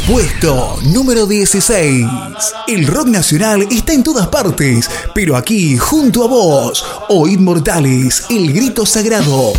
Puesto número 16. El rock nacional está en todas partes, pero aquí junto a vos, Oíd Mortales, el grito sagrado.